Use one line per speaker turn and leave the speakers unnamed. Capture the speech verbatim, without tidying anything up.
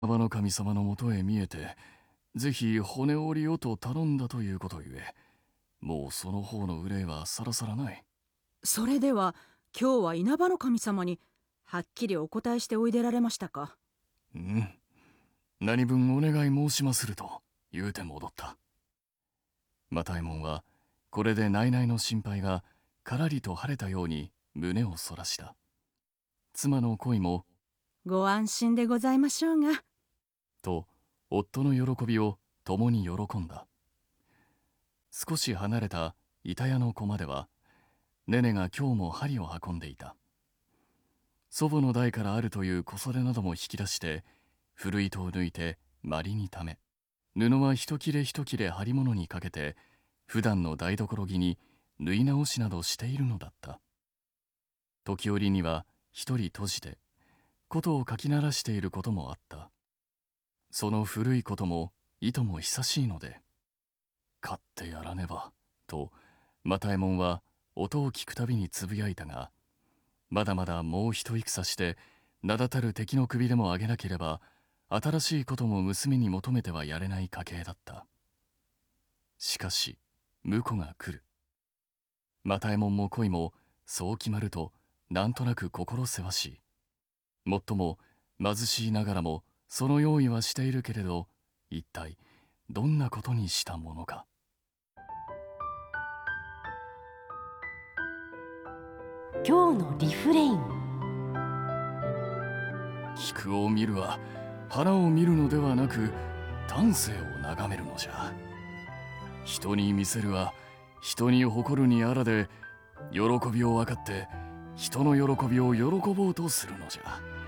稲葉の神様のもとへ見えて、ぜひ骨折りをと頼んだということゆえ、もうその方の憂いはさらさらない。
それでは今日は稲葉の神様にはっきりお答えしておいでられましたか？
うん。何分お願い申しますると言うて戻った。又右衛門はこれで内々の心配がからりと晴れたように胸をそらした。妻の恋も
ご安心でございましょうが。
と夫の喜びを共に喜んだ。少し離れた板屋の小間ではネネが今日も針を運んでいた。祖母の代からあるという小袖なども引き出して古糸を抜いてまりにため、布は一切れ一切れ針物にかけて普段の台所着に縫い直しなどしているのだった。時折には一人閉じて琴をかき鳴らしていることもあった。その古いことも糸も久しいので、買ってやらねばと又右衛門は音を聞くたびにつぶやいたが、まだまだもう一戦して名だたる敵の首でもあげなければ新しいことも娘に求めてはやれない家系だった。しかし婿が来る。又右衛門も恋もそう決まるとなんとなく心せわしい。もっとも貧しいながらもその用意はしているけれど、一体どんなことにしたものか。
今日のリフレイン。
菊を見るは花を見るのではなく丹精を眺めるのじゃ。人に見せるは人に誇るにあらで、喜びを分かって人の喜びを喜ぼうとするのじゃ。